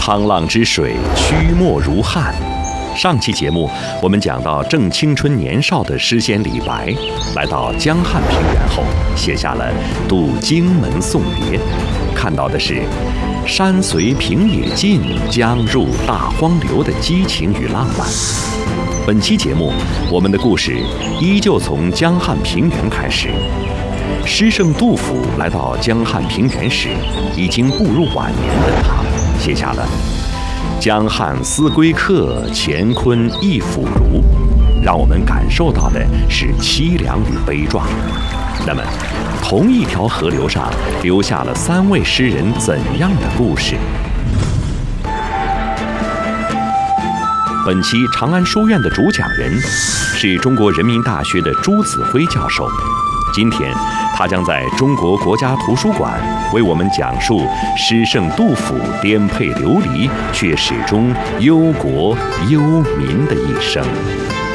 沧浪之水，曲墨如汉。上期节目我们讲到，正青春年少的诗仙李白，来到江汉平原后，写下了《渡荆门送别》，看到的是山随平野尽，江入大荒流的激情与浪漫。本期节目，我们的故事依旧从江汉平原开始。诗圣杜甫来到江汉平原时，已经步入晚年的他，写下了江汉思归客，乾坤亦复如，让我们感受到的是凄凉与悲壮。那么，同一条河流上留下了3位诗人怎样的故事？本期长安书院的主讲人是中国人民大学的朱子辉教授。今天，他将在中国国家图书馆为我们讲述诗圣杜甫颠沛流离却始终忧国忧民的一生。